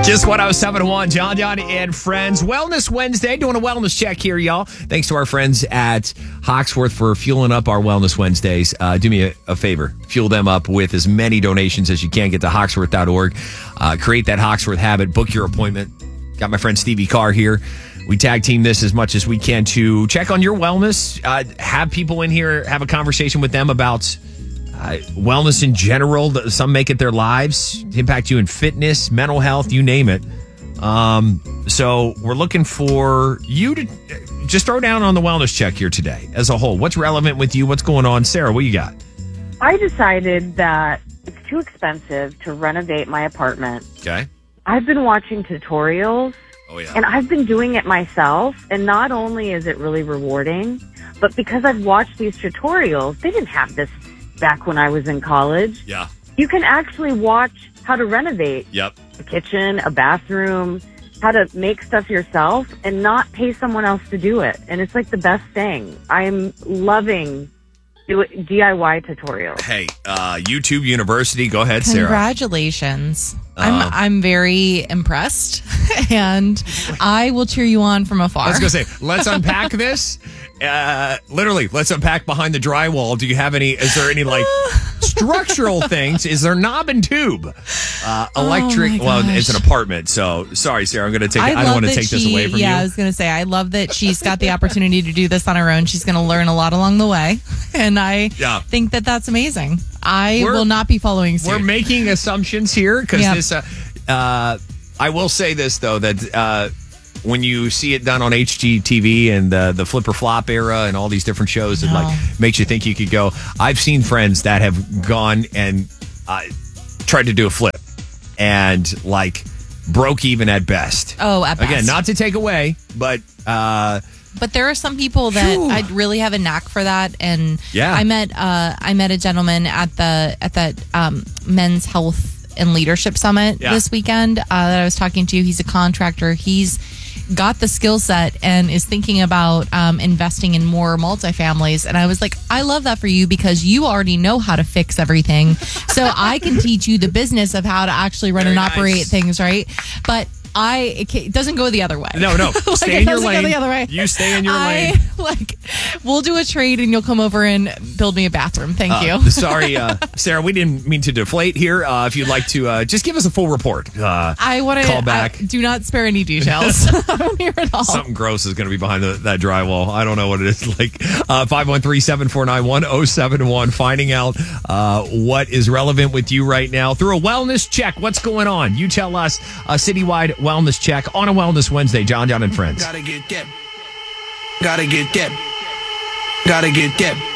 Kiss 107.1, John and friends. Wellness Wednesday, doing a wellness check here, y'all. Thanks to our friends at Hawksworth for fueling up our Wellness Wednesdays. Do me a favor. Fuel them up with as many donations as you can. Get to hawksworth.org. Create that Hawksworth habit. Book your appointment. Got my friend Stevie Carr here. We tag team this as much as we can to check on your wellness. Have people in here, have a conversation with them about wellness in general. Some make it their lives, impact you in fitness, mental health, you name it. So we're looking for you to just throw down on the wellness check here today as a whole. What's relevant with you? What's going on? Sarah, what you got? I decided that it's too expensive to renovate my apartment. Okay. I've been watching tutorials. Oh, yeah. And I've been doing it myself. And not only is it really rewarding, but because I've watched these tutorials, they didn't have this back when I was in college. Yeah. You can actually watch how to renovate a kitchen, a bathroom, how to make stuff yourself and not pay someone else to do it. And it's like the best thing. I'm loving DIY tutorials. Hey, YouTube University. Go ahead, Sarah. Congratulations. I'm very impressed, and I will cheer you on from afar. I was going to say, let's unpack this. Literally, let's unpack behind the drywall. Do you have any, is there any like structural things? Is there knob and tube? Electric, well, it's an apartment. So sorry, Sarah, I don't want to take this away from you. Yeah, I was going to say, I love that she's got the opportunity to do this on her own. She's going to learn a lot along the way. And I think that that's amazing. I will not be following suit. We're making assumptions here because this, I will say this though, that, when you see it done on HGTV and the Flip or Flop era and all these different shows, it like makes you think you could go. I've seen friends that have gone and tried to do a flip and like broke even at best. Oh, at best. Again, not to take away, but there are some people that I really have a knack for that. And I met a gentleman at the Men's Health and Leadership Summit this weekend that I was talking to. He's a contractor. He's got the skill set and is thinking about investing in more multifamilies. And I was like, I love that for you because you already know how to fix everything. So I can teach you the business of how to actually run and operate things, right? But it doesn't go the other way. No. Like, stay in your lane. Go the other way. You stay in your lane. We'll do a trade and you'll come over and build me a bathroom. Thank you. Sorry, Sarah, we didn't mean to deflate here. If you'd like to just give us a full report. I want to call back. Do not spare any details. I don't hear it all. Something gross is going to be behind that drywall. I don't know what it is. Like 513-749-1071. Finding out what is relevant with you right now through a wellness check. What's going on? You tell us. A citywide wellness check on a Wellness Wednesday. John and friends. Gotta get that. Gotta get that. Gotta get that.